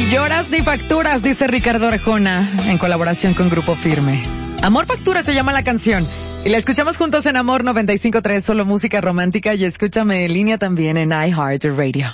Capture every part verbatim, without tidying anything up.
Ni lloras ni facturas, dice Ricardo Arjona, en colaboración con Grupo Firme. Amor Factura se llama la canción. Y la escuchamos juntos en Amor noventa y cinco punto tres, solo música romántica, y escúchame en línea también en iHeartRadio.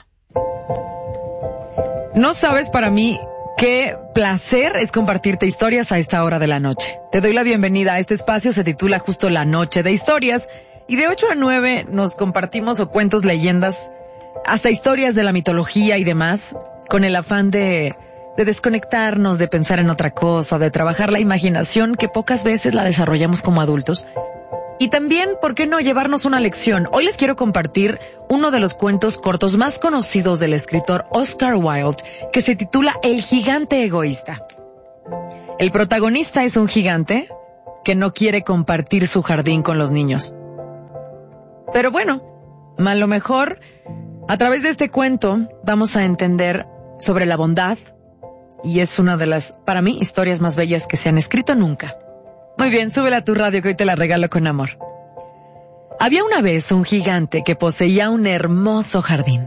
No sabes para mí qué placer es compartirte historias a esta hora de la noche. Te doy la bienvenida a este espacio, se titula justo La Noche de Historias, y de ocho a nueve nos compartimos o cuentos, leyendas, hasta historias de la mitología y demás, con el afán de, de desconectarnos, de pensar en otra cosa, de trabajar la imaginación que pocas veces la desarrollamos como adultos. Y también, ¿por qué no llevarnos una lección? Hoy les quiero compartir uno de los cuentos cortos más conocidos del escritor Oscar Wilde, que se titula El gigante egoísta. El protagonista es un gigante que no quiere compartir su jardín con los niños. Pero bueno, a lo mejor, a través de este cuento, vamos a entender sobre la bondad, y es una de las, para mí, historias más bellas que se han escrito nunca. Muy bien, súbela a tu radio que hoy te la regalo con amor. Había una vez un gigante que poseía un hermoso jardín.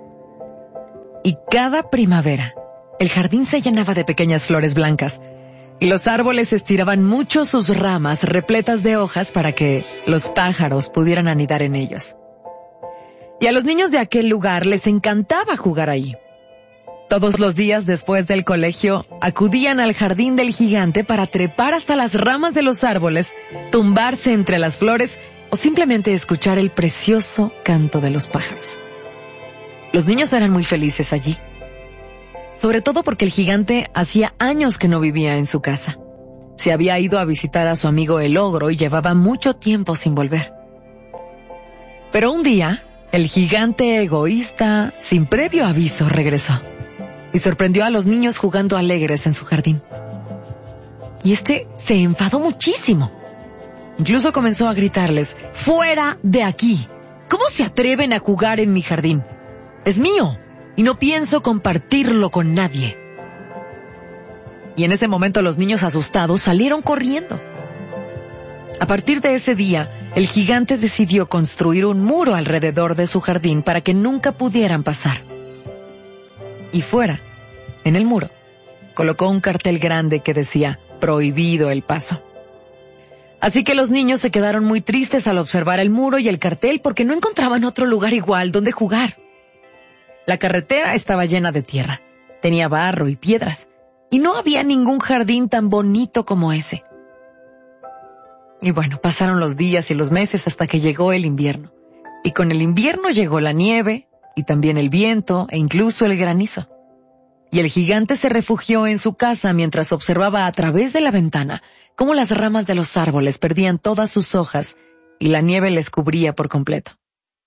Y cada primavera, el jardín se llenaba de pequeñas flores blancas, y los árboles estiraban mucho sus ramas repletas de hojas para que los pájaros pudieran anidar en ellos. Y a los niños de aquel lugar les encantaba jugar allí. Todos los días después del colegio, acudían al jardín del gigante para trepar hasta las ramas de los árboles, tumbarse entre las flores o simplemente escuchar el precioso canto de los pájaros. Los niños eran muy felices allí, sobre todo porque el gigante hacía años que no vivía en su casa. Se había ido a visitar a su amigo el ogro y llevaba mucho tiempo sin volver. Pero un día, el gigante egoísta, sin previo aviso, regresó y sorprendió a los niños jugando alegres en su jardín. Y este se enfadó muchísimo. Incluso comenzó a gritarles: ¡fuera de aquí! ¿Cómo se atreven a jugar en mi jardín? Es mío y no pienso compartirlo con nadie. Y en ese momento los niños asustados salieron corriendo. A partir de ese día, el gigante decidió construir un muro alrededor de su jardín para que nunca pudieran pasar. Y fuera, en el muro, colocó un cartel grande que decía: prohibido el paso. Así que los niños se quedaron muy tristes al observar el muro y el cartel porque no encontraban otro lugar igual donde jugar. La carretera estaba llena de tierra, tenía barro y piedras, y no había ningún jardín tan bonito como ese. Y bueno, pasaron los días y los meses hasta que llegó el invierno. Y con el invierno llegó la nieve, y también el viento e incluso el granizo. Y el gigante se refugió en su casa mientras observaba a través de la ventana cómo las ramas de los árboles perdían todas sus hojas y la nieve les cubría por completo.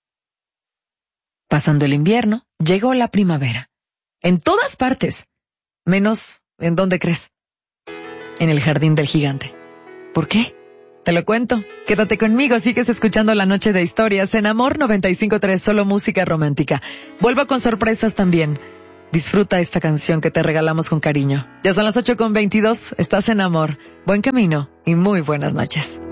Pasando el invierno, llegó la primavera. En todas partes, menos, ¿en dónde crees? En el jardín del gigante. ¿Por qué? Te lo cuento. Quédate conmigo, sigues escuchando La Noche de Historias en Amor noventa y cinco punto tres, solo música romántica. Vuelvo con sorpresas también. Disfruta esta canción que te regalamos con cariño. Ya son las ocho con veintidós, estás en Amor. Buen camino y muy buenas noches.